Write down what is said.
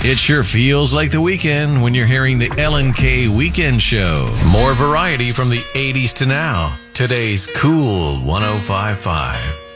It sure feels like the weekend when you're hearing the L&K Weekend Show. More variety from the 80s to now. Today's Cool 105.5.